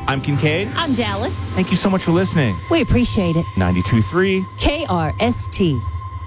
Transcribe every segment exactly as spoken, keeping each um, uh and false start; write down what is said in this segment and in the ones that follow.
I'm Kincaid. I'm Dallas. Thank you so much for listening. We appreciate it. ninety-two point three K R S T.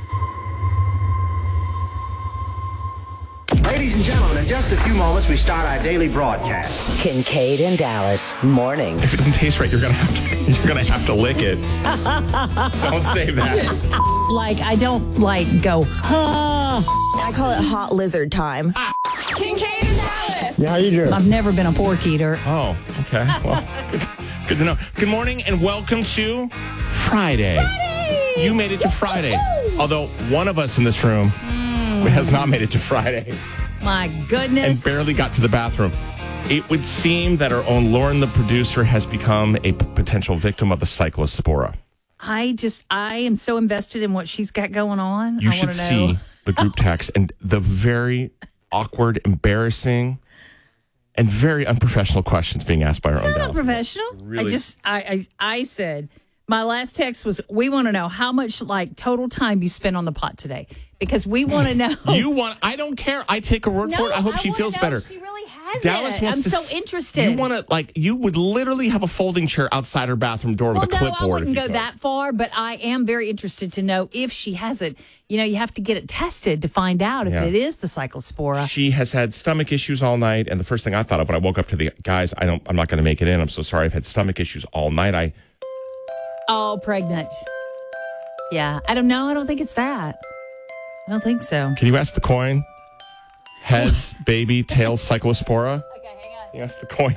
Ladies and gentlemen, in just a few moments, we start our daily broadcast. Kincaid and Dallas mornings. If it doesn't taste right, you're gonna have to you're gonna have to lick it. Don't save that. Like, I don't, like, go, huh. I call it hot lizard time. Kincaid and Dallas. Yeah, how you doing? I've never been a pork eater. Oh, okay. Well, good, good to know. Good morning and welcome to Friday. Friday! You made it to Friday. Woo-hoo! Although one of us in this room mm. has not made it to Friday. My goodness. And barely got to the bathroom. It would seem that our own Lauren, the producer, has become a p- potential victim of the cyclospora. I just, I am so invested in what she's got going on. You I should wanna see know. the group text and the very awkward, embarrassing, and very unprofessional questions being asked by our It's own not Dallas. unprofessional. Really? I just, I, I, I said, my last text was, we want to know how much, like, total time you spent on the pot today. Because we want to know. You want, I don't care. I take her word no, for it. I hope she wanna feels know better. if She really has Dallas it. wants I'm to so s- interested. You want to, like, you would literally have a folding chair outside her bathroom door Well, with a no, clipboard. I wouldn't if go you could. that far, but I am very interested to know if she has it. You know, you have to get it tested to find out if Yeah. it is the cyclospora. She has had stomach issues all night, and the first thing I thought of when I woke up to the guys, I don't, I'm not going to make it in. I'm so sorry. I've had stomach issues all night. I Oh, pregnant. Yeah, I don't know. I don't think it's that. I don't think so. Can you ask the coin? Heads, baby, tails, cyclospora. Okay, hang on. You ask the coin.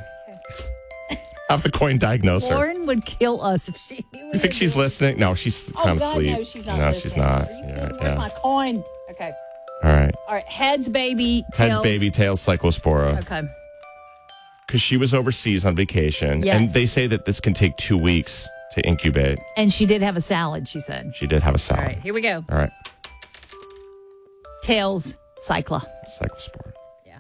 Have the coin diagnose her. Lauren would kill us if she knew. You think she's listening? No, she's Oh, kind of God, asleep. no, she's not No, listening. she's not. Are you Yeah, kidding? Where's yeah. my coin? Okay. All right. All right. Heads, baby, tails. Heads, baby, tails, cyclospora. Okay. Because she was overseas on vacation. Yes. And they say that this can take two weeks to incubate. And she did have a salad, she said. She did have a All salad. right, here we go. All right. Tails, cycla. Cyclospora. Yeah.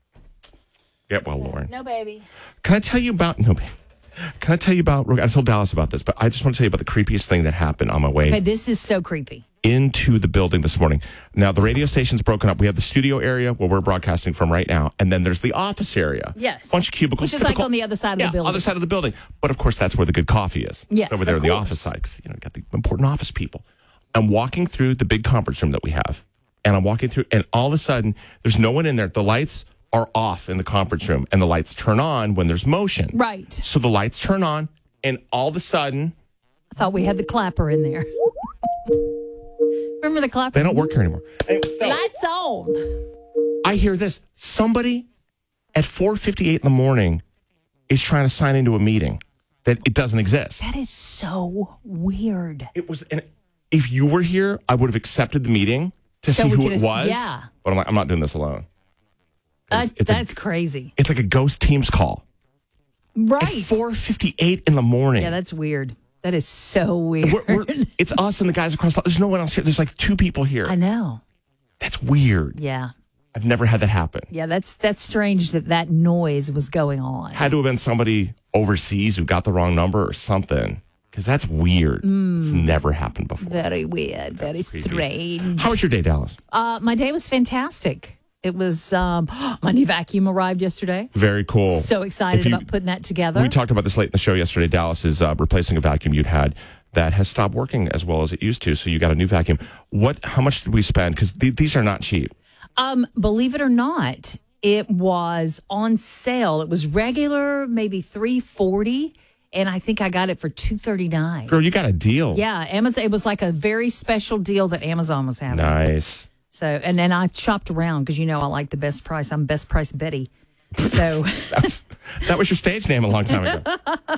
Get well, Lauren. No, baby. Can I tell you about... No, can I tell you about... I told Dallas about this, but I just want to tell you about the creepiest thing that happened on my way Okay, this is so creepy. into the building this morning. Now, the radio station's broken up. We have the studio area where we're broadcasting from right now, and then there's the office area. Yes. Bunch of cubicles. Which is like typical- on the other side of yeah, the building. other side of the building. But, of course, that's where the good coffee is. Yes, It's over there of in the course. office side. 'Cause, you know, you got the important office people. I'm walking through the big conference room that we have, and I'm walking through, and all of a sudden, there's no one in there. The lights are off in the conference room, and the lights turn on when there's motion. Right. So the lights turn on, and all of a sudden... I thought we had the clapper in there. Remember the clapper? They don't work here anymore. Anyway, so Lights on. I hear this. Somebody at four fifty-eight in the morning is trying to sign into a meeting that it doesn't exist. That is so weird. It was, and if you were here, I would have accepted the meeting to So see we who could it have- was. yeah. But I'm like, I'm not doing this alone. That, it's a- that's crazy. It's like a ghost Teams call Right. at four fifty-eight in the morning. Yeah, that's weird. That is so weird. We're- we're- it's us and the guys across the There's no one else here. There's like two people here. I know. That's weird. Yeah. I've never had that happen. Yeah, that's that's strange that that noise was going on. Had to have been somebody overseas who got the wrong number or something. Because that's weird. Mm. It's never happened before. Very weird. Very creepy. strange. How was your day, Dallas? Uh, my day was fantastic. It was, um, my new vacuum arrived yesterday. Very cool. So excited If you- about putting that together. We talked about this late in the show yesterday. Dallas is uh, replacing a vacuum you'd had that has stopped working as well as it used to. So you got a new vacuum. What? How much did we spend? Because th- these are not cheap. Um, believe it or not, it was on sale. It was regular, maybe three forty, and I think I got it for two thirty nine. Girl, you got a deal. Yeah, Amazon. It was like a very special deal that Amazon was having. Nice. So, and then I shopped around because you know I like the best price. I'm best price Betty. So That was, that was your stage name a long time ago.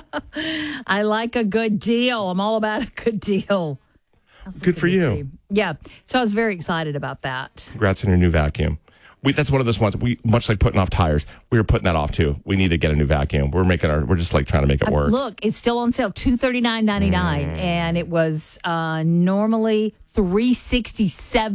I like a good deal. I'm all about a good deal. Good for you. See. Yeah. So I was very excited about that. Congrats on your new vacuum. We, that's one of those ones. We much like putting off tires. We were putting that off too. We need to get a new vacuum. We're making our. We're just like trying to make it work. Look, it's still on sale, two thirty nine ninety nine, and it was uh, normally three sixty seven.